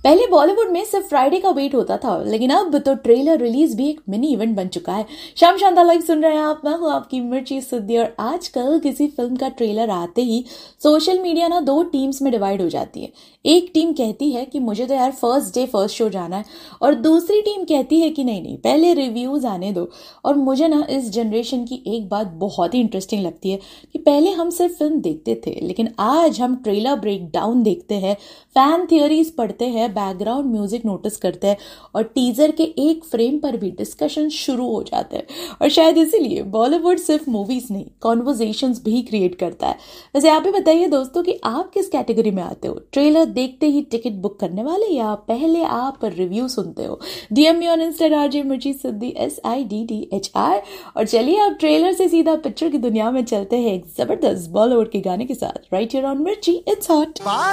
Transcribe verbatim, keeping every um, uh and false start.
पहले बॉलीवुड में सिर्फ फ्राइडे का वेट होता था, लेकिन अब तो ट्रेलर रिलीज भी एक मिनी इवेंट बन चुका है। शाम शानदार लाइव सुन रहे हैं आप, मैं हूं आपकी मिर्ची सिद्धि। और आजकल किसी फिल्म का ट्रेलर आते ही सोशल मीडिया ना दो टीम्स में डिवाइड हो जाती है। एक टीम कहती है कि मुझे तो यार फर्स्ट डे फर्स्ट शो जाना है, और दूसरी टीम कहती है कि नहीं नहीं पहले रिव्यूज आने दो। और मुझे ना इस जनरेशन की एक बात बहुत ही इंटरेस्टिंग लगती है कि पहले हम सिर्फ फिल्म देखते थे, लेकिन आज हम ट्रेलर ब्रेक डाउन देखते हैं, फैन थियोरीज पढ़ते हैं, बैकग्राउंड म्यूजिक नोटिस करते हैं, और टीजर के एक फ्रेम पर भी डिस्कशन शुरू हो जाते हैं। और शायद इसीलिए बॉलीवुड सिर्फ मूवीज नहीं, कॉन्वर्जेशंस भी क्रिएट करता है। वैसे आप ही बताइए दोस्तों कि आप किस कैटेगरी में आते हो, ट्रेलर देखते ही टिकट बुक करने वाले या पहले आप रिव्यू सुनते हो? DM me on Insta RJ मिर्ची सिद्धि, S I D D H R. और चलिए अब ट्रेलर से सीधा पिक्चर की दुनिया में चलते हैं एक जबरदस्त बॉलीवुड के गाने के साथ, राइट हियर ऑन मिर्ची इट्स हॉट।